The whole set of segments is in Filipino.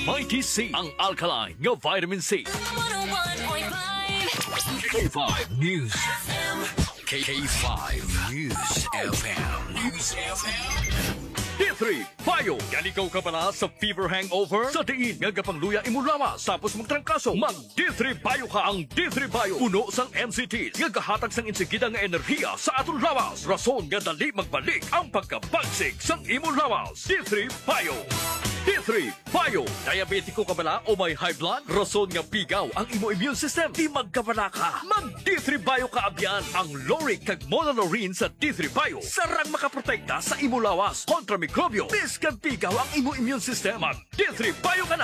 Mighty C, ang alkaline nga vitamin C. 101.5 K5 News. K5 News FM. D3 Bayo. Ganikaw ka pala sa fever hangover? Sa diin nga kapangluya imo lawas tapos magtrangkaso. Mag D3 Bayo ka. Ang D3 Bayo uno sang MCT nga kahatag sang insigida nga enerhiya sa aton lawas. Rason nga dali magbalik ang pagkabagsik sang imo lawas. D3 Bayo. D3 Bayo. Diabetiko ka bala o may high blood? Rason nga pigaw ang imo immune system. Di magkabala ka. Mag D3 Bayo ka abyan. Ang Loric kag Monolorine sa D3 Bayo sarang makaprotekta sa imo lawas kontra mikrobyo. Biskan pigaw ang imo immune system. Mag D3 Bayo ka na.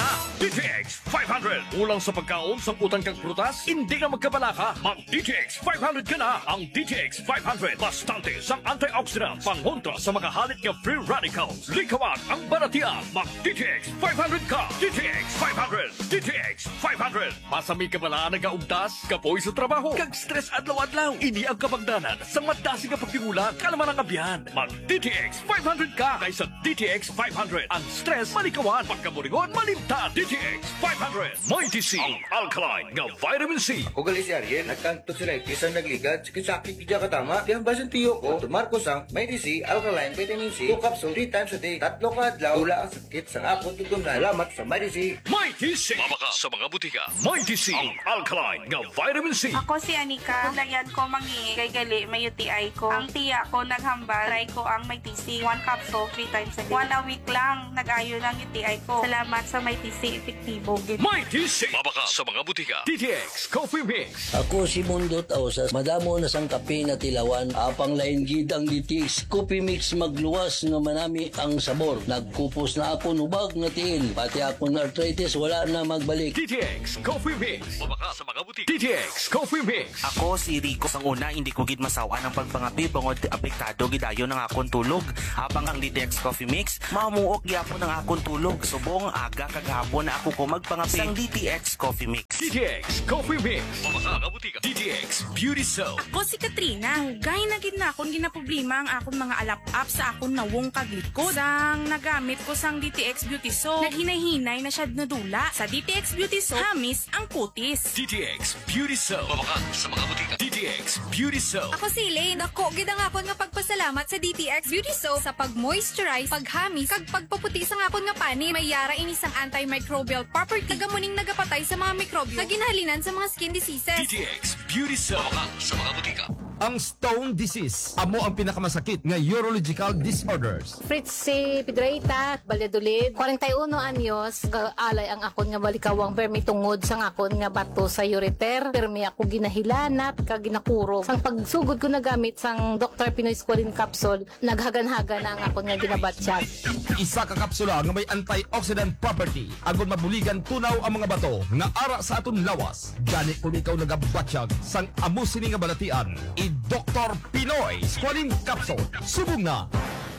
DTX 500. Ulang sa pagkaon sang utang kag prutas, hindi na magkabala ka. Mag DTX 500 ka na. Ang DTX 500 bastante sang antioxidants pangontra sa makahalit nga free radicals. Likawan ang baratian. Mag DTX 500 ka. DTX 500. DTX 500. Masami ka bala nagaugtas, kapoy sa trabaho, kag stress adlaw-adlaw. Ini ang kapagdanan sa madasi nga pagtingulang kalaman ang abyan. Mag DTX 500 ka kaysa DTX 500. Ang stress malikawan, pagkamuringon malimtan. DTX 500. Mighty C, ang alkaline nga vitamin C. O gali si Ariel, nagkanto sila kisang nagligad, sakit kidya katama, kaya basin tiyo ko, Marcos ang may DC, alkaline, vitamin C, 2 capsule, 3 times a day, 3 ka adlaw, tula ang sakit sa apon tutong na alamat sa may DC. Mighty C, mabaka sa mga butika. Mighty C, ang alkaline nga vitamin C. Ako si Anika. Kulayan ko mangi kay gali may UTI ko. Ang tiya ko naghambal. Try ko ang may TC. 1 capsule 3 times a day. 1 a week lang nag-ayo ng UTI ko. Salamat sa may TC. Epektibo. Mighty C, mabaka sa mga butika. DTX Coffee Mix. Ako si Mundot Ausas, madamo na sang kape na tilawan, apang lain gid ang DTX Coffee Mix magluwas nga manami ang sabor. Nagkupos na ako nubag nga tiil, pati akong arthritis wala na magbalik. DTX Coffee Mix, mabaka sa mga butika. DTX Coffee Mix. Ako si Rico. Sang una, hindi ko gid masawa ng pagpangapi bangod apektado gidayo ng akong tulog. Habang ang DTX Coffee Mix, mamuok gyapon ng akong tulog. Subong aga kagahapon na ako ko magpangapi sang DTX Coffee Mix. DTX Coffee Mix, mabaka sa mga butika. DTX Beauty Soap. Ako si Katrina. Hugay na gid na akong ginaproblema ang akong mga alap-up sa akong nawong kaglikod. Sang nagamit ko sang DTX Beauty Soap, naghinay-hinay na siya nadula. Sa DTX Beauty Soap, hamis ang kutis. DTX Beauty Soap, mabaka sa mga butika. DTX Beauty Soap. Ako si Elaine. Dako gid ang akon nga pagpasalamat sa DTX Beauty Soap sa pag-moisturize, paghamis, kag pagpaputi sa akon nga pani. May yara ini sang antimicrobial property. Kagamuning nagapatay sa mga mikrobyo na ginahalinan sa mga skin diseases. DTX Beauty Soap, mabaka sa mga butika. Ang stone disease amo ang pinakamasakit nga urological disorders. Fritz si Pedreita, Valladolid, 41 anyos, alay ang akon nga balikawang permi tungod sang akon nga bato sa ureter, permi ako ginahilanat, kag ginakuro. Sang pagsugod ko nagamit sang Dr. Pinoy Squalene capsule, naghagan-hagan na ang akon nga ginabatsyag. Isa ka kapsula nga may antioxidant property agon mabuligan tunaw ang mga bato nga ara sa aton lawas. Gani kung ikaw nagabatsyag sang amo sini nga balatian, Dr. Pinoy Squalene Capsule. Subong na!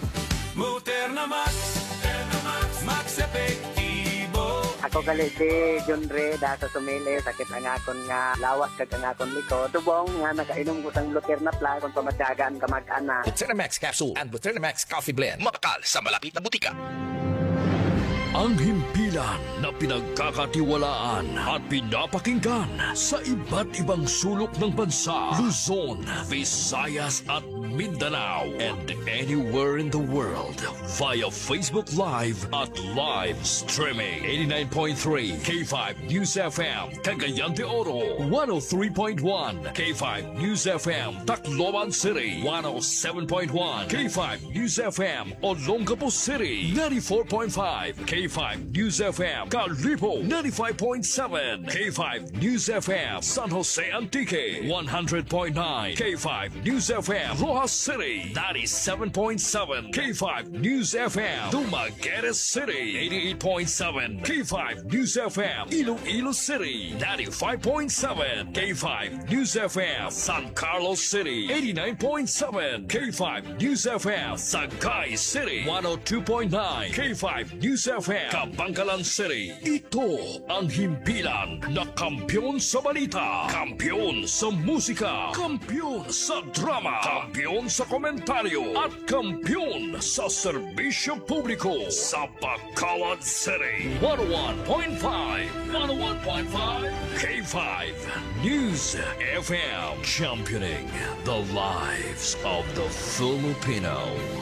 Muterna Max, Max Epektibo. Ako gali si John Ray, sa sumili, sakit ang akon nga lawas kag ang akon likod. Subong nga nakainom ko sang Luterna Plus kung pamatyagaan ka mag-ana. Luterna Max Capsule and Luterna Max Coffee Blend. Mabakal sa malapit na butika. Ang himpilan na pinagkakatiwalaan at pinapakinggan sa iba't ibang sulok ng bansa, Luzon, Visayas at Mindanao, and anywhere in the world via Facebook Live at live streaming. 89.3 K5 News FM, Cagayan de Oro, 103.1 K5 News FM, Tacloban City, 107.1 K5 News FM, Olongapo City, 94.5 K5 News FM, Calibo, 95.7 K5 News FM, San Jose Antique, 100.9 K5 News FM, Rojas City, 97.7 K5 News FM, Dumaguete City, 88.7 K5 News FM, Iloilo City, 95.7 K5 News FM, San Carlos City, 89.7 K5 News FM, Sagay City, 102.9 K5 News FM, Kabangkalan City. Ito ang himpilan na kampiyon sa balita, kampiyon sa musika, kampiyon sa drama, kampiyon kampeon sa komentaryo at kampeon sa serbisyo publiko sa Bacolod City. 101.5 K5 News FM, championing the lives of the Filipino.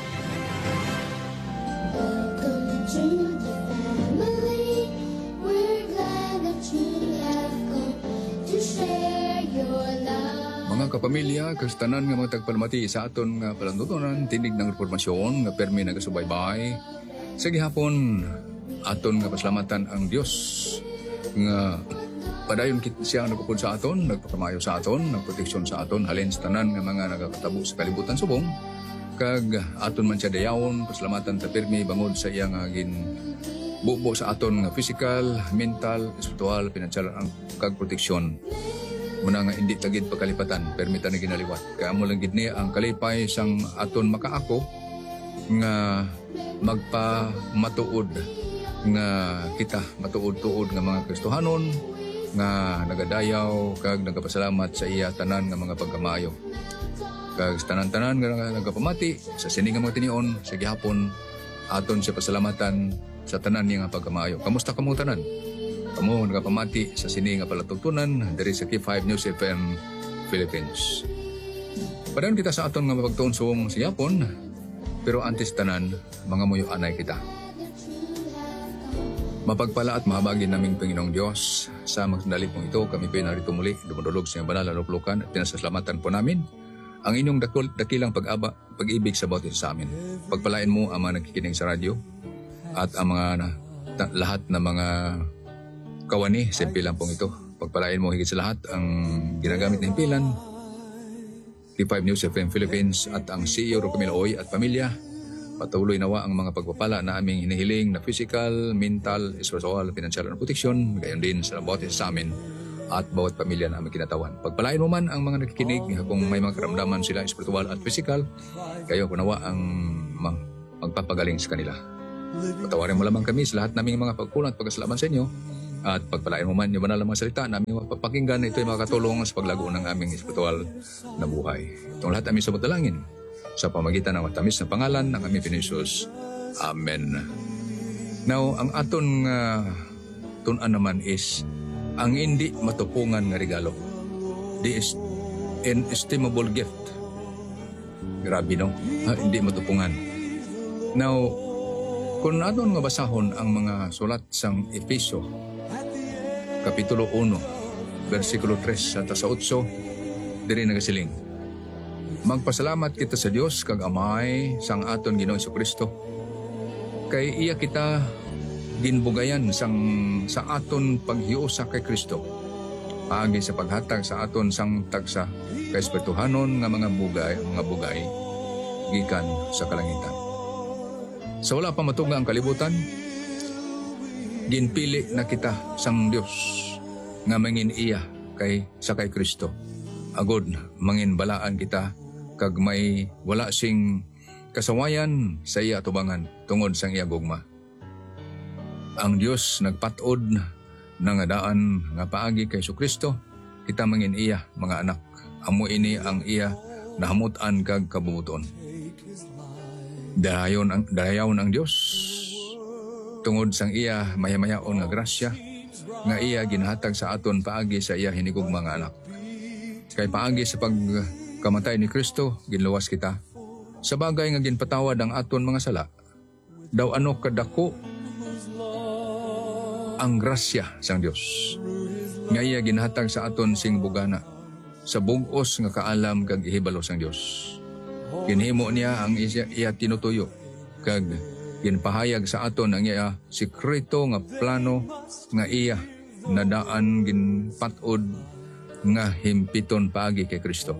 Welcome to the family. We're glad that you have come to share your love. Mga kapamilya, kastanan nga mga tagpalamati sa aton nga palantutunan, tinig ng informasyon nga permi nagasubaybay. Sa gihapon, aton nga pasalamatan ang Dios nga padayon siya nagpupod sa aton, nagpakamayo sa aton, nagproteksyon sa aton, halin sa tanan nga mga nagakatabo sa kalibutan subong. Kag aton man siya dayawon, pasalamatan ta permi bangod sa iya nga bubo sa aton nga physical, mental, espiritual, financial ang kag proteksyon. Muna nga hindi tagid pagkalipatan, permita na ginaliwat. Kaya mo lang gid niya ang kalipay sang aton makaako nga magpamatuod nga kita matuod-tuod nga mga Kristohanon nga nagadayaw kag nagapasalamat sa iya tanan nga mga pagkamayo. Kag tanan-tanan nga nagapamati sa sining nga mga tinion sa gihapon aton sa pasalamatan sa tanan niya nga pagkamayo. Kamusta kamo tanan? Kamo nagapamati sa sining nga palatutunan diri sa K5 News FM Philippines. Padayon kita sa aton nga mapagtuon sa gihapon, pero antes tanan mga muyo anay kita. Mapagpala at mahabagin naming Panginoong Diyos sa magsandali pong ito, kami po narito muli, dumudulog sa iyong banal na luplukan at pinasasalamatan po namin ang inyong dakilang pag-ibig sa bawat isa sa amin. Pagpalain mo ang mga nakikinig sa radyo at ang mga lahat na mga kawani sa impilan pong ito. Pagpalain mo higit sa lahat ang ginagamit na impilan, K5 News FM Philippines at ang CEO Rocamilo Oy at pamilya. Patuloy nawa ang mga pagpapala na aming hinihiling na physical, mental, spiritual, financial na proteksyon, gayon din sa bawat isa sa amin at bawat pamilya na aming kinatawan. Pagpalain mo man ang mga nakikinig kung may mga karamdaman sila spiritual at physical, kayo kunawa ang magpapagaling sa kanila. Patawarin mo lamang kami sa lahat naming mga pagkulang at pagkasalaman sa inyo at pagpalain mo man yung banal na mga salita na aming mapapakinggan na ito ay makakatulong sa paglago ng aming spiritual na buhay. Itong lahat aming sabot dalangin sa pamagitan ng matamis na pangalan ng aming Pinisus. Amen. Now, ang aton tunan naman is ang hindi matupungan nga regalo. The inestimable gift. Grabe no? Hindi matupungan. Now, kung aton nga basahon ang mga sulat sang Efeso, Kapitulo 1, versikulo 3 hanggang sa 8, diri nagasiling. Magpasalamat kita sa Dios kag Amay sang aton Ginoong Jesucristo. Kay iya kita ginbugayan sa aton paghiusa kay Kristo. Agi sa paghatag sa aton sang tagsa kay espirituhanon nga mga bugay gikan sa kalangitan. Sa wala pa matuga ang kalibutan, ginpili na kita sang Dios nga mangin iya kay Kristo. Agod mangin balaan kita kag may wala sing kasawayan sa iya atubangan tungod sang iya gugma. Ang Dios nagpatod ng daan nga paagi kay Jesucristo, kita mangin iya mga anak. Amo ini ang iya nahamutan kag kabubuton. Dayon ang Dios tungod sang iya mayamayaon nga grasya nga iya ginhatag sa aton paagi sa iya hinigugma nga anak. Kay paagi sa pagkamatay ni Kristo, ginluwas kita. Sa bagay nga ginpatawad ang aton mga sala, daw ano kadako ang grasya sang Dios. Nga iya ginhatag sa aton sing bugana, sa bugos nga kaalam kag ihibalo sang Dios. Ginhimo niya ang iya tinutuyo, kag ginpahayag sa aton ang iya sikreto nga plano nga iya nadaan ginpatod nga himpiton paagi kay Kristo.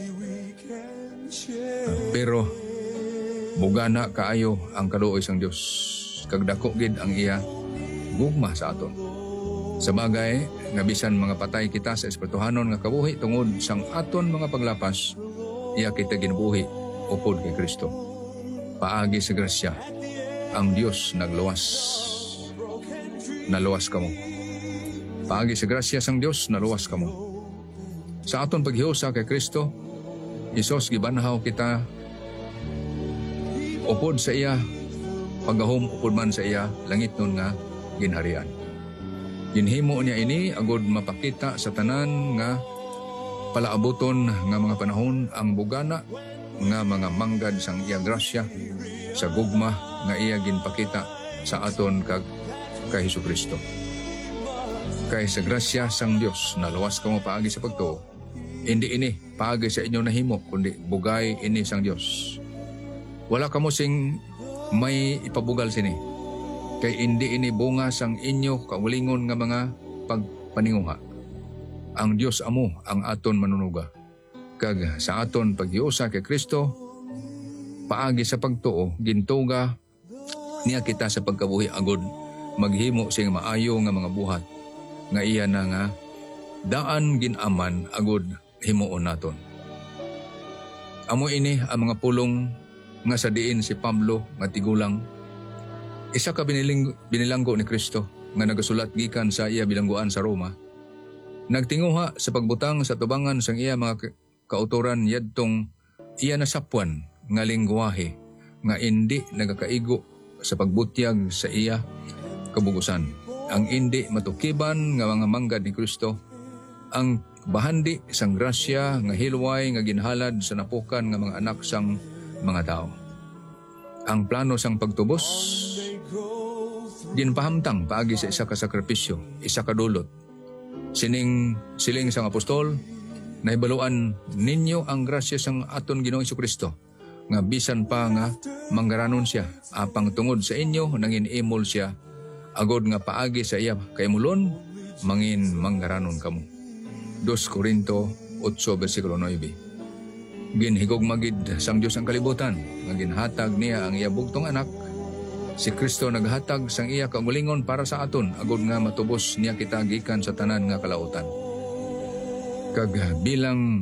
Pero bugana kaayo ang kaluoy sang Dios, kag dako gid ang iya gugma sa aton. Sa bagay nga bisan mga patay kita sa espirituhanon nga kabuhi tungod sang aton mga paglapas, iya kita ginabuhi upod kay Kristo. Paagi sa grasya, ang Dios nagluwas. Naluwas kamo. Paagi sa grasya sang Dios, naluwas kamo. Sa aton paghiusa kay Kristo, Isos gibanhaw kita upod sa iya pagahom upod man sa iya langit nun nga ginharian. Ginhimo niya ini agud mapakita sa tanan nga palaabuton nga mga panahon ang bugana nga mga manggad sang iya grasya sa gugma nga iya ginpakita sa aton kag kay Hesukristo. Kay sa grasya sang Dios na luwas kamo paagi sa pagtuo, hindi ini paagi sa inyo nahimo kundi bugay ini sang Dios. Wala kamo sing may ipabugal sini. Kay hindi ini bunga sang inyo kaulingon nga mga pagpaninguha. Ang Dios amo ang aton manunuga. Kag sa aton paghiusa kay Kristo, paagi sa pagtuo, gintuga niya kita sa pagkabuhi agud maghimo sing maayo nga mga buhat nga iya na nga daan ginaman agud himuon naton. Amo ini ang mga pulong nga sa diin si Pablo nga tigulang. Isa ka binilanggo ni Kristo nga nagasulat gikan sa iya bilangguan sa Roma. Nagtinguha sa pagbutang sa tubangan sang iya mga kautoran yadtong iya nasapwan nga lingwahe nga hindi nagakaigo sa pagbutyag sa iya kabugusan. Ang hindi matukiban nga mga manggad ni Kristo, ang bahandi sang grasya nga hilway nga ginhalad sa napukan nga mga anak sang mga tao. Ang plano sang pagtubos ginpahamtang paagi sa isa ka sakripisyo, isa ka dulot. Siling sang apostol, nahibaluan ninyo ang grasya sang aton Ginoong Hesukristo nga bisan pa nga manggaranon siya apang tungod sa inyo nangin imol siya agod nga paagi sa iya kaimulon mangin manggaranon kamo. 2 Korinto 8 versikulo 9. Ginhigog magid sang Dios ang kalibutan nga ginhatag niya ang iya bugtong anak. Si Kristo naghatag sang iya kaulingon para sa aton agod nga matubos niya kita gikan sa tanan nga kalautan. Kag bilang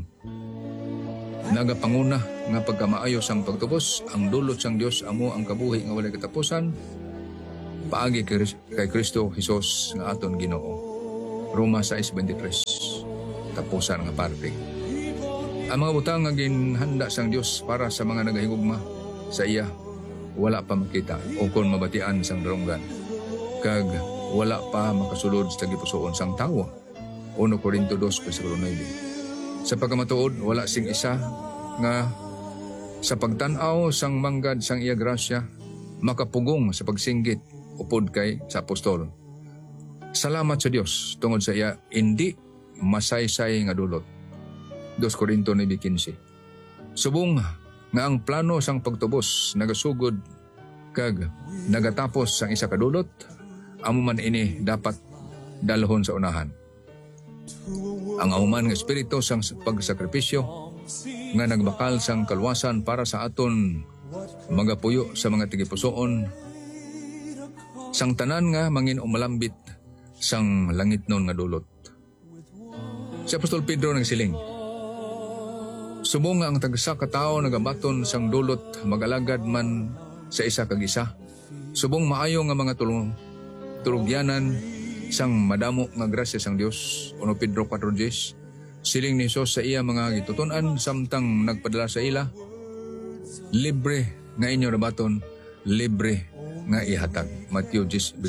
nagapanguna nga pagkamaayo sang pagtubos, ang dulot sang Dios amo ang kabuhi nga walay katapusan paagi kay Kristo Hesus nga aton Ginoo. Roma 6:23. Tapusan nga parte. Ang mga butang nga ginhanda sang Dios para sa mga nagahigugma sa iya wala pa makita o kon mabatian sang darunggan. Kag wala pa makasulod sa gipusoon sang tawo. 1 Korinto 2 versikulo 9. Sa pagkamatuod wala sing isa nga sa pagtan-aw sang manggad sang iya grasya makapugong sa pagsinggit upod kay sa apostol. Salamat sa Dios tungod sa iya hindi masaysay nga dulot. 2 Korinto 9:15. Subong nga ang plano sang pagtubos nagasugod kag nagatapos sang isa ka dulot, amo man ini dapat dalhon sa unahan. Ang ahuman nga espiritu sang pagsakripisyo nga nagbakal sang kalwasan para sa aton magapuyo sa mga tigipusoon sang tanan nga mangin umalambit sang langit nun nga dulot. Si Apostol Pedro nagsiling, subong nga ang tagsa ka tawo nagabaton sang dulot magalagad man sa isa kag isa. Subong maayo nga mga tulugyanan sang madamo nga grasya sang Dios. 1 Pedro 4:10. Siling ni Jesus sa iya mga gitutunan samtang nagpadala sa ila. Libre nga inyo nabaton, libre nga ihatag. Matthew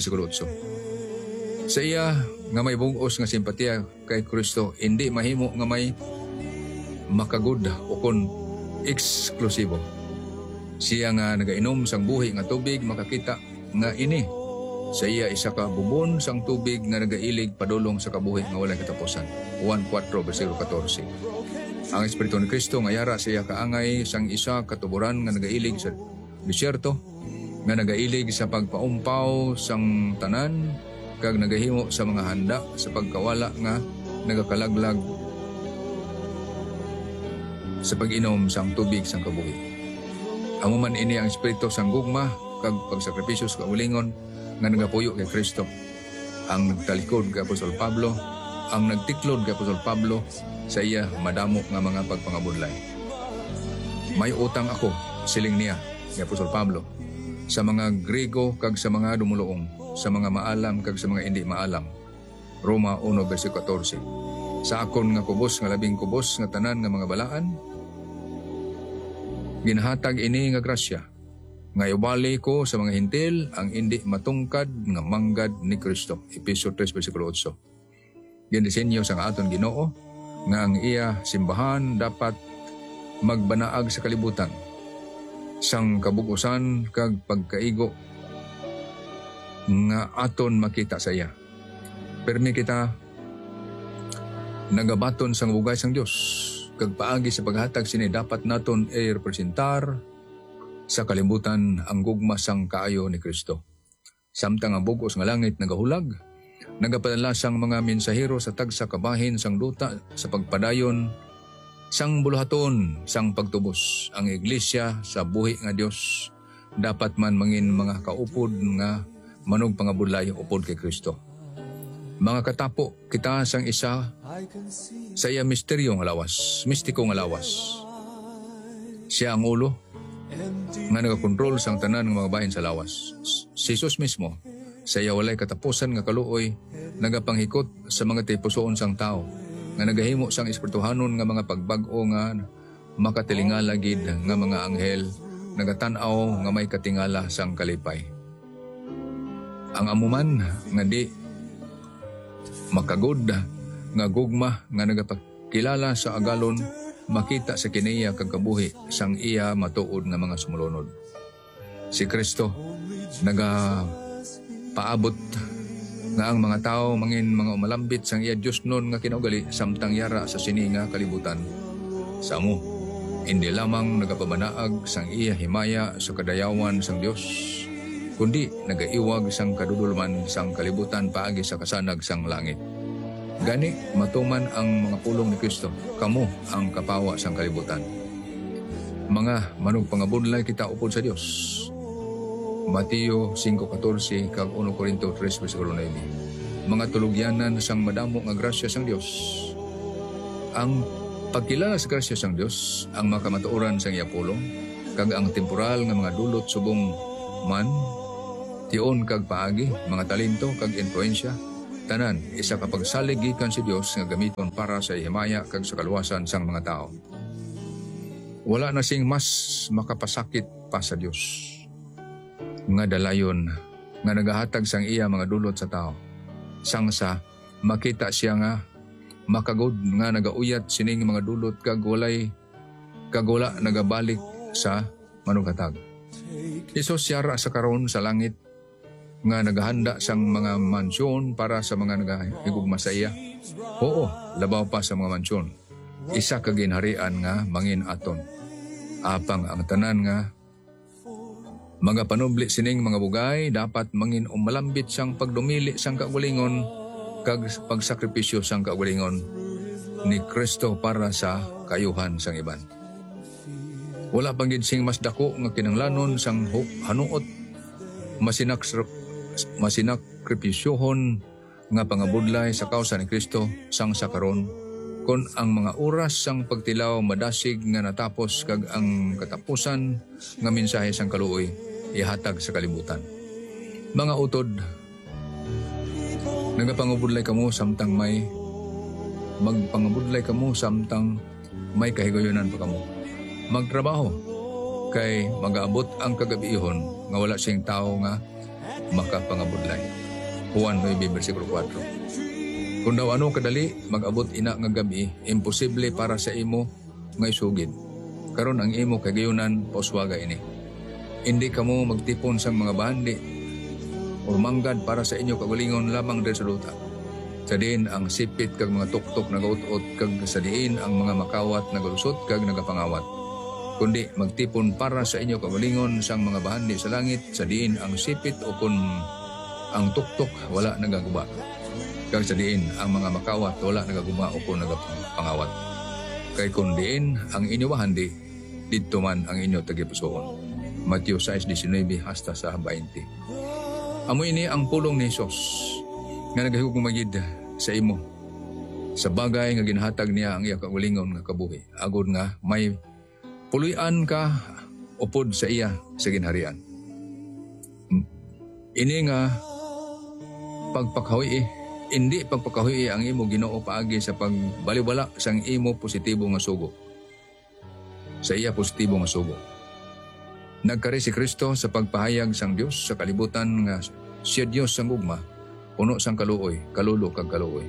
10:8. Sa iya nga may bugos nga simpatiya kay Kristo, hindi mahimo nga may makagud o kon eksklusibo. Siya nga nagainom sang buhi nga tubig makakita nga ini sa iya isa ka bubon sang tubig nga nagailig padulong sa kabuhi nga walay katapusan. 1:4-14. Ang Espiritu ni Kristo nga yara sa iya kaangay sang isa katuburan nga nagailig sa disyerto, nga nagailig sa pagpaumpaw sang tanan kag nagahimo sa mga handa sa pagkawala nga nagakalaglag sa pag-inom sang tubig sang kabuhi. Amo man ini ang espiritu sang gugma kag pagsakripisyo sa kaulingon nga nagapuyo kay Kristo. Ang nagtalikod kay Apostol Pablo, ang nagtiklod kay Apostol Pablo sa iya madamo nga mga pagpangabudlay. May utang ako, siling niya ni Apostol Pablo, sa mga Grego kag sa mga dumuluong, sa mga maalam kag sa mga hindi maalam. Roma 1:14. Sa akon nga kubos nga labing kubos nga tanan nga mga balaan, Ginhatag ini nga grasya nga ibali ko sa mga hintil ang hindi matungkad nga manggad ni Kristo. Efeso 3 versikulo 8. Gindisenyo sang aton Ginoo nga ang iya simbahan dapat magbanaag sa kalibutan sang kabukusan kag pagkaigo nga aton makita sa iya. Permi kita nagabaton sang bugay sang Dios kag paagi sa paghatag sini dapat naton i-representar sa kalibutan ang gugma sang kaayo ni Kristo. Samtang ang bugos nga langit nagahulag, nagapadala sang mga mensahero sa tagsa kabahin sang duta sa pagpadayon sang buluhaton sang pagtubos. Ang iglesia sa buhi nga Dios dapat man mangin mga kaupod nga manog pangabulay upod kay Kristo. Mga katapo, kita sang isa sa iya misteryo nga lawas, mistiko nga lawas. Siya ang ulo nga nagakontrol sang tanan ng mga bahin sa lawas. Si Jesus mismo, sa iya walay katapusan nga kaluoy, nagapanghikot sa mga tipusoon sang tao, nga nagahimo sang espirituhanon nga mga pagbag-o nga makatilingal gid nga mga anghel, nagatan-aw nga may katingala sang kalipay. Ang amuman nga di makagod nga gugma nga nagapakilala sa agalon, makita sa kiniya kagkabuhi sang iya matuod nga mga sumulunod. Si Kristo nagapaabot nga ang mga tao mangin mga umalambit sang iya Dios nun nga kinaugali samtang yara sa sini nga kalibutan. Sa amo, hindi lamang nagapamanaag sang iya himaya sa kadayawan sang Dios, kundi nagaiwag sang kadudulman sang kalibutan paagi sa kasanag sang langit. Gani, matuman ang mga pulong ni Kristo, kamo ang kapawa sang kalibutan. Mga manug pangabudlay kita upod sa Dios. Mateo 5:14 kag 1 Korinto 3 versikulo 9. Mga tulugyanan sang madamo nga grasya sang Dios. Ang pagkilala sa grasya sang Dios, ang makamatuoran sang iya pulong, kag ang temporal nga mga dulot subong man, tion kag paagi, mga talento kag influensya, tanan isa ka pagsalig gikan si Dios nga gamiton para sa himaya kag sa kaluwasan sang mga tao. Wala na sing mas makapasakit pa sa Dios nga dalayon nga nagahatag sang iya mga dulot sa tao. Sangsa makita siya nga makagod nga nagauyat sining mga dulot kag wala nagabalik sa manugatag. Isos siyara sa karon sa langit nga naghahanda sang mga mansyon para sa mga nagahigugma sa iya. Oo, labaw pa sa mga mansyon. Isa ka ginharian nga mangin aton. Apang ang tanan nga mga panubli sining mga bugay dapat mangin umalambit sang pagdumili sang kagulingon kag pagsakripisyo sang kagulingon ni Kristo para sa kayuhan sang iban. Wala pang gid sing mas dako nga kinahanglanon sang hanuot masinakripisyohon nga pangabudlay sa kausa ni Kristo sang sakaron, kon ang mga oras sang pagtilaw madasig nga natapos kag ang katapusan nga mensahe sang kaluoy ihatag sa kalibutan. Mga utod, nagapangabudlay kamo samtang may magpangabudlay kamo samtang may kahigayonan pa kamo. Magtrabaho kay magaabot ang kagabihon nga wala sing tao nga makapangabudlay. Juan 9 versikulo 4. Kung daw ano kadali mag-abot ina nga gabi, imposible para sa imo nga isugid. Karon ang imo kagayunan pauswaga ini. Hindi kamo magtipon sang mga bandi o manggad para sa inyo kagalingon lamang diri sa luta. Sa diin ang sipit kag mga tuktok nagaut-ut kag sa diin ang mga makawat nagalusot kag nagapangawat. Kundi magtipon para sa inyo kagalingon sang mga bahandi sa langit, sa diin ang sipit o kun ang tuktok wala nagaguba. Kag sa diin ang mga makawat wala nagaguba o kun nagapangawat. Kay kun diin ang inyo bahandi, didto man ang inyo tagipusoon. Mateo 6:19 hasta sa 20. Amo ini ang pulong ni Jesus nga nagahigugmagid sa imo sa bagay nga ginhatag niya ang iya kagalingon nga kabuhi, agod nga may puluyan ka upod sa iya sa ginharian. Ini nga pagpakahoy, hindi pagpakahoy ang imo Ginoo paagi sa pagbaliwala sang imo positibo nga sugo. Sa iya positibo nga sugo. Nagkari si Kristo sa pagpahayag sang Dios sa kalibutan nga siya Dios sang ugma, puno sang kaluoy, kalulo kag kaluoy.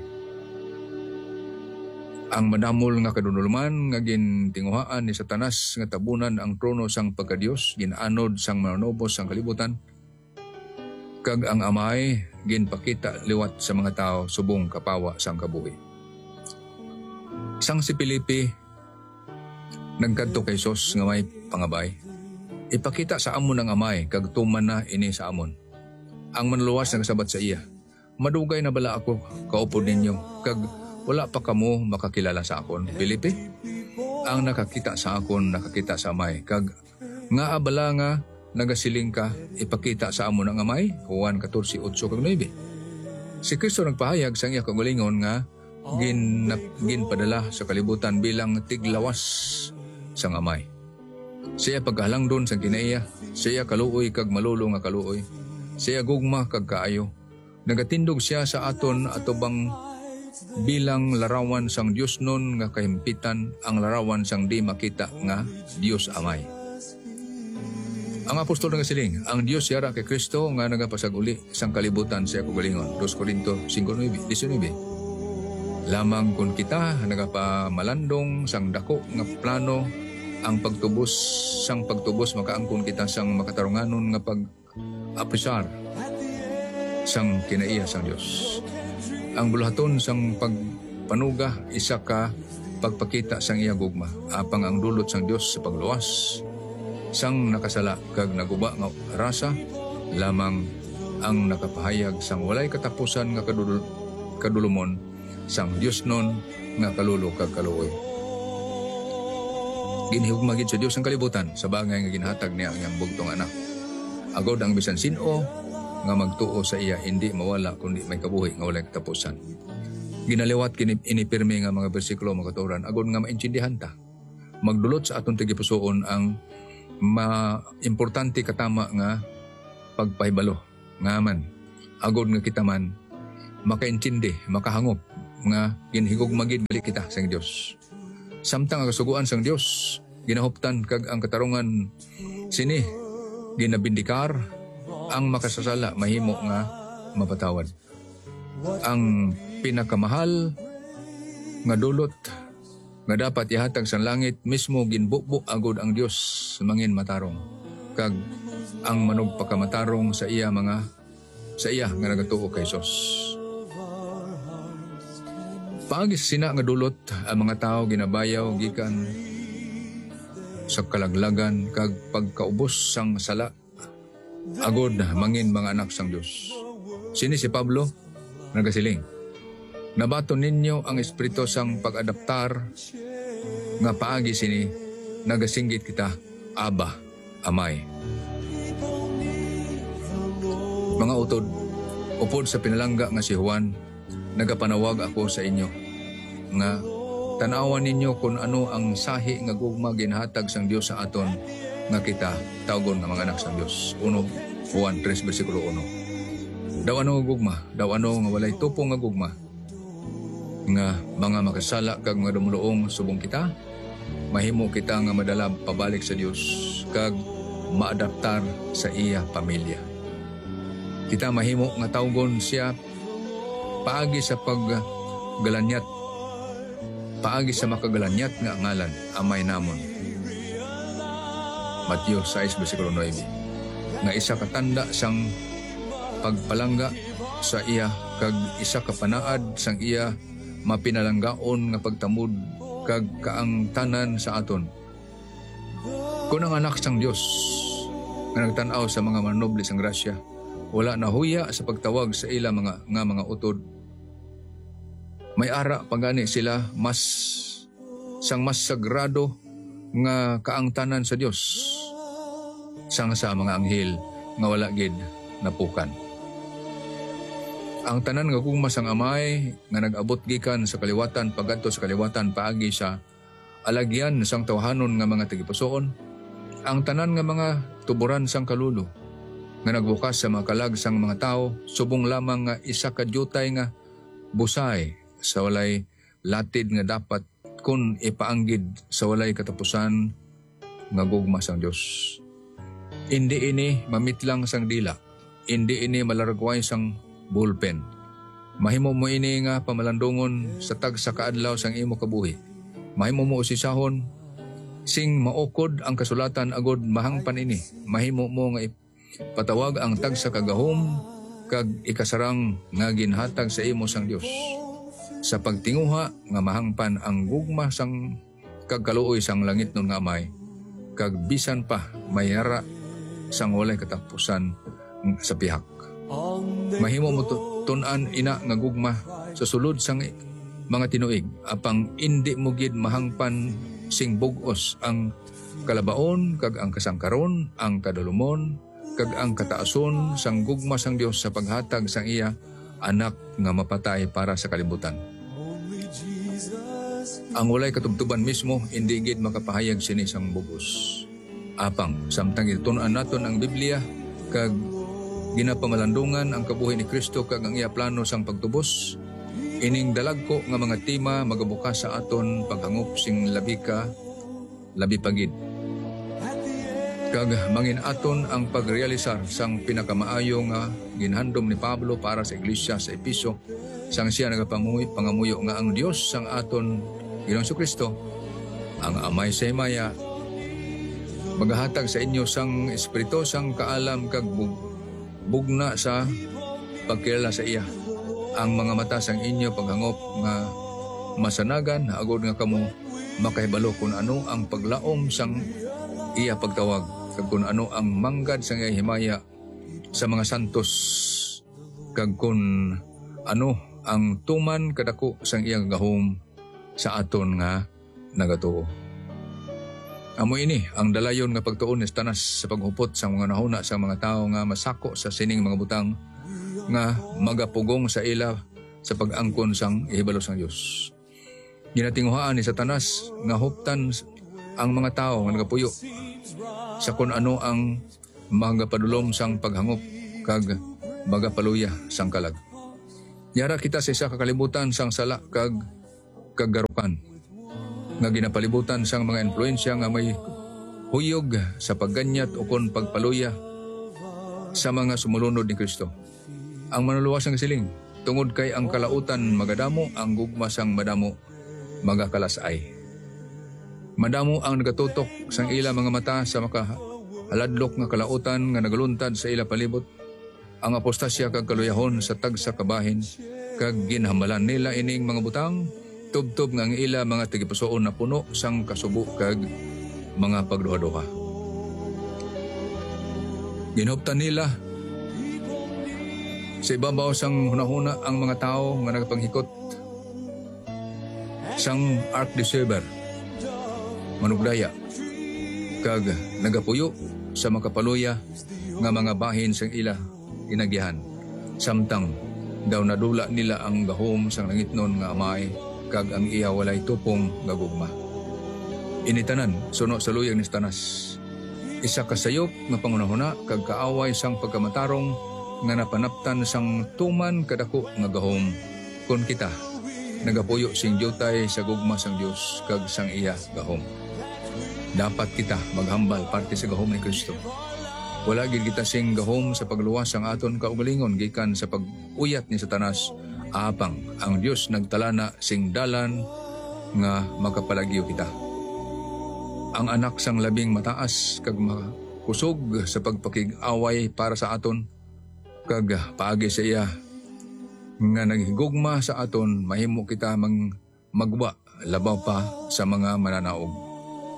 Ang madamol nga kadunulman nga gintinguhaan ni Satanas nga tabunan ang trono sang pagkadios, ginanod sang mananobos sang kalibutan, kag ang amay ginpakita liwat sa mga tao subong kapawa sang kabuhi. Sang si Felipe nagkadto kay Sos nga may pangabay. Ipakita sa amon ang amay kag tuman na ini sa amon. Ang manluwas nagsabat sa iya, madugay na bala ako kaupod ninyo kag wala pa kamo makakilala sa akon. Felipe, ang nakakita sa akon nakakita sa amay kag nga abala nga nagasiling ka ipakita sa amon ang amay. Juan 14:8-9. Si Kristo nagpahayag sa iya kagalingon nga ginpadala sa kalibutan bilang tiglawas sang amay. Siya paghalang doon sa kinaiya, siya kaluoy kag malulo nga kaluoy, siya gugma kag kaayo. Nagatindog siya sa aton atubang bilang larawan sang Dios nun nga kahimpitan, ang larawan sang di makita nga Dios amay. Ang apostol nga siling, ang Dios yara kay Kristo nga nagapasaguli sang kalibutan sa kagalingon. 2 Corinto 5:19. Lamang kung kita nagapamalandong sang dako nga plano, ang pagtubos makaangkon kita sang makatarunganon nga pag-apisar sang kinaiya sang Dios. Ang buluhaton sang pagpanuga isa ka pagpakita sang iya gugma, apang ang dulot sang Dios sa pagluwas sang nakasala kag naguba nga rasa lamang ang nakapahayag sang walay katapusan nga kadulumon sang Dios nun nga kalulo kag kaluoy. Ginhigugma gid sa Dios ang kalibutan sa bagay nga ginhatag niya ang iyang bugtong anak. Agod ang bisan sino nga magtuo sa iya hindi mawala kundi may kabuhi nga walay katapusan. Ginaliwat inipirmi nga mga bersikulo makaturan agod nga maintindihan ta. Magdulot sa aton tigipusoon ang importante katama nga pagpahibalo nga man agod nga kita man makaintindi, makahangop nga ginhigugma gid balik kita sang Dios. Samtang ang kasuguan sang Dios ginahuptan kag ang katarungan sini ginabindikar, ang makasasala mahimo nga mapatawad. Ang pinakamahal nga dulot nga dapat ihatag sa langit mismo ginbukbuk agod ang Dios mangin matarong kag ang manog pagkamatarong sa iya nga nagatuo kay Sos. Paagis sina nga dulot ang mga tao ginabayaw gikan sa kalaglagan kag pagkaubos sang sala agod mangin mga anak sang Dios. Sini si Pablo nagasiling, nabaton ninyo ang espiritu sang pag-adaptar nga paagi sini nagasinggit kita Aba, Amay. Mga utod, upod sa pinalangga nga si Juan, nagapanawag ako sa inyo nga tanawan ninyo kung ano ang sahi nga gugma ginhatag sang Dios sa aton nga kita tawgon nga mga anak sang Dios. 1 Juan 3:1. Daw ano gugma, daw ano nga walay tupong nga gugma nga mga makasala kag mga dumuluong subong kita, mahimo kita nga madala pabalik sa Dios kag maadaptar sa iya pamilya. Kita mahimo nga tawgon siya paagi sa paggalanyat, paagi sa makagalanyat nga ngalan, amay namon. Mateo 6:9. Nga isa katanda sang pagpalangga sa iya kag isa ka panaad sang iya mapinalanggaon nga pagtamud kag kaang tanan sa aton. Kung ang anak sang Dios nga nagtan-aw sa mga manoble sang grasya, wala na huya sa pagtawag sa ila mga utod. May ara pagani sila mas sagrado nga kaangtanan sa Dios sang sa mga anghel nga wala gid napukan. Ang tanan nga gugma sang amay nga nag-abot gikan sa kaliwatan pagadto sa kaliwatan paagi sa alagyan sang tawhanon nga mga tagipusoon, ang tanan nga mga tuburan sang kalulo nga nagbukas sa mga kalag sang mga tao subong lamang nga isa ka jutay nga busay sa walay latid nga dapat kun ipaanggid sa walay katapusan nga gugma sang Dios. Hindi ini mamitlang sang dila. Hindi ini malaragway sang bullpen. Mahimo mo ini nga pamalandungon sa tag sa kaadlaw sang imo kabuhi. Mahimo mo usisahon sing maukod ang kasulatan agod mahangpan ini. Mahimo mo nga patawag ang tag sa kagahom kag ikasarang nga ginhatag sa imo sang Dios. Sa pagtinguha nga mahangpan ang gugma sang kagkaluoy sang langit nun nga amay, kag bisan pa mayara sang walay katapusan sa pihak. Mahimo mo tun-an ina nga gugma sa sulod sang mga tinuig, apang indi mo gid mahangpan sing bugos ang kalabaon kag ang kasangkaron, ang kadalumon kag ang kataason sang gugma sang Dios sa paghatag sang iya anak nga mapatay para sa kalibutan. Ang walay katubtuban mismo hindi gid makapahayag sini sang bugos. Apang samtang itun-an naton ang Biblia kag ginapamalandungan ang kabuhi ni Kristo kag ang iya plano sang pagtubos, ining dalagko nga mga tema magabukas sa aton paghangop sing labi pagid. Kag mangin aton ang pagrealisar sang pinakamaayo nga ginhandom ni Pablo para sa iglesia sa Episo, sang siya pangamuyo nga ang Dios sang aton Ginoong Kristo, ang amay sa himaya, maghahatag sa inyo sang espiritu sang kaalam kag bugna sa pagkilala sa iya. Ang mga mata sang inyo paghangop nga masanagan, agod nga kamo makahibalo kung ano ang paglaom sang iya pagtawag, kag kung ano ang manggad sang iya himaya sa mga santos, kag kung ano ang tuman kadako sang iya gahom sa aton nga nagatuo. Amo ini ang dalayon nga pagtuon ni Tanas sa paghupot sa mga nahuna sa mga tao nga masako sa sining mga butang nga magapugong sa ila sa pag-angkon sang ihibalo sang Dios. Ginatinguhaan ni Satanas nga huptan ang mga tao nga nagapuyo sa kun ano ang magapadulom sang paghangop kag magapaluya sang kalag. Yara kita sa isa kakalibutan sang sala kag kagarukan nga ginapalibutan sang mga influensya nga may huyog sa pagganyat o kon pagpaluya sa mga sumulunod ni Kristo. Ang manuluwas ng siling, tungod kay ang kalautan magadamo, ang gugma sang madamo magakalasay. Madamo ang nagatutok sang ila mga mata sa makahaladlok nga kalautan nga nagaluntad sa ila palibot. Ang apostasya kag kaluyahon sa tag sa kabahin kag ginhambalan nila ining mga butang, tubtob nga ang ila mga tigipusoon na puno sang kasubo kag mga pagduha-duha. Ginhuptan nila sa ibabaw sang hunahuna ang mga tao nga nagapanghikot sang Ark-Deceiver, manugdaya, kag nagapuyo sa makapaluya nga mga bahin sang ila inagihan. Samtang daw nadula nila ang gahom sang langitnon nga amay kag ang iya walay tupong gagugma. Initanan suno sa luyag ni Tanas. Isa kasayop nga pangunahuna kag kaaway sang pagkamatarong nga napanaptan sang tuman kadako nga gahom. Kun kita nagapuyo sing diutay sa gugma sang Dios kag sang iya gahom. Dapat kita maghambal parte sa gahom ni Kristo. Wala gid kita sing gahom sa pagluwas sang aton kaugalingon gikan sa pag-uyat ni Satanas, apang ang Dios nagtalana sing dalan nga magapalagyo kita. Ang anak sang labing mataas kag makusog sa pagpakig-away para sa aton kag paagi sa iya nga naghigugma sa aton, mahimo kita magwa labaw pa sa mga mananaog.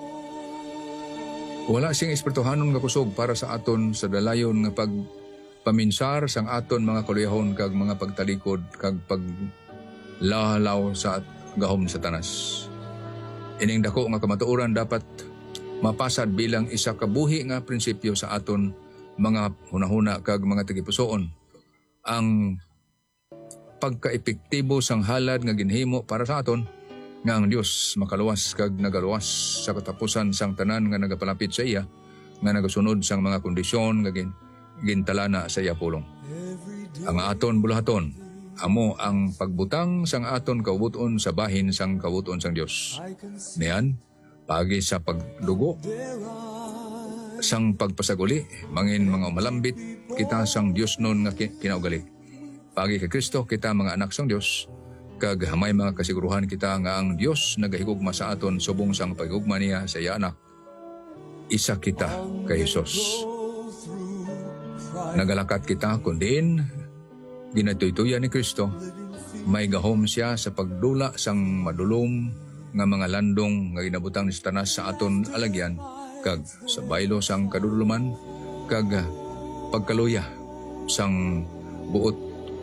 Wala sing espirituhanon nga kusog para sa aton sa dalayon nga pagpaminsar sang aton mga kaluyahon kag mga pagtalikod kag paglahalaw sa gahom ni Satanas. Ining dako nga kamatuoran dapat mapasad bilang isa ka buhi nga prinsipyo sa aton mga hunahuna kag mga tagipusoon. Ang pagka-epektibo sang halad nga ginhimo para sa aton nga ang Dios makaluwas kag nagaluwas sa katapusan sang tanan nga nagapalapit sa iya nga nagasunod sang mga kondisyon nga gintalana sa iya pulong. Ang aton bulahaton amo ang pagbutang sang aton kaubuton sa bahin sang kaubuton sang Dios. Niyan pagi sa pagdugo sang pagpasaguli, mangin mga umalambit, kita sang Dios nun nga kinaugali. Pagi kay Kristo, kita mga anak sang Dios, kag hamay mga kasiguruhan kita nga ang Dios nagahigugma sa aton subong sang pagigugma niya sa iya anak. Isa kita kay Jesus. Nagalakat kita kundiin, ginatuytuyan ni Kristo, may gahom siya sa pagdula sang madulom nga mga landong nga ginabutang ni Satanas sa aton alagyan, kag sa baylo sang kaduduluman, kag pagkaluya sang buot.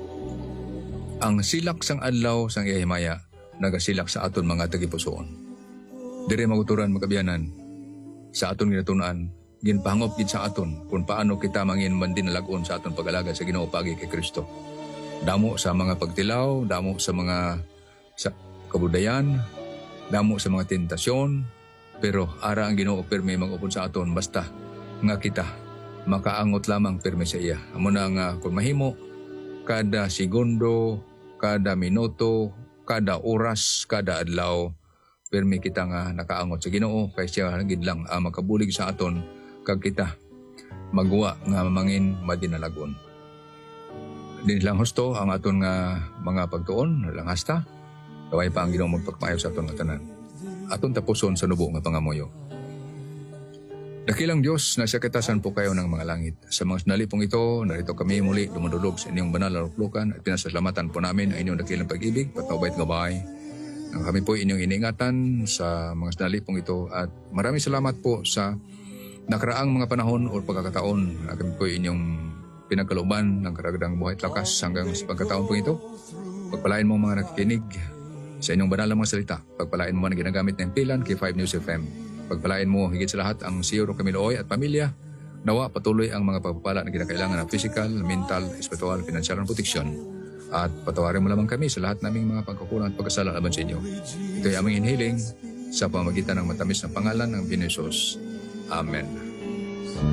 Ang silak sang adlaw sang iyahimaya, nagasilak sa aton mga tagipusoon. Dire maguturan magkabiyanan, sa aton ginatunan, ginpahangop gid sa aton kung paano kita mangin mandinalagon sa aton pag-alaga sa Ginoo pagi kay Kristo. Damo sa mga pagtilaw, damo sa mga kabudayan, damo sa mga tentasyon, pero ara ang Ginoo pirmi mag-upod sa aton basta nga kita makaangot lamang pirmi sa iya. Amo na nga kung mahimo kada segundo, kada minuto, kada oras, kada adlaw, pirmi kita nga nakaangot sa Ginoo kay siya gid lang ang makabulig sa aton kag kita magwa nga mangin madinalagon. Din lang husto ang aton nga mga pagtuon, lang hasta. Kaway pa ang Ginoo magpagpayo sa aton nga tanan. Aton tapuson sa nubo nga pangamoyo. Dakilang Diyos, nasa katasan po kayo ng mga langit. Sa mga sandali pong ito, narito kami muli dumudulog sa inyong banal na luklukan at pinasalamatan po namin ang inyong dakilang pag-ibig, patnubay at gabay. Kami po inyong iniingatan sa mga sandali pong ito at maraming salamat po sa nakaraang mga panahon o pagkakataon. Kami po inyong pinagkalooban ng karagdagang buhay at lakas hanggang sa pagkataon po ito. Pagpalain mo mga nakikinig sa inyong banal na mga salita. Pagpalain mo na ginagamit ng pilan kay 5 News FM. Pagpalain mo higit sa lahat ang Siyuro Kamiloy at pamilya. Nawa patuloy ang mga pagpapala na kinakailangan ng physical, mental, espiritual, financial and protection. At patawarin mo lamang kami sa lahat naming mga pagkukulang at pagkasala laban sa inyo. Ito ay aming inhiling sa pamagitan ng matamis na pangalan ng Pinoy Jesus. Amen.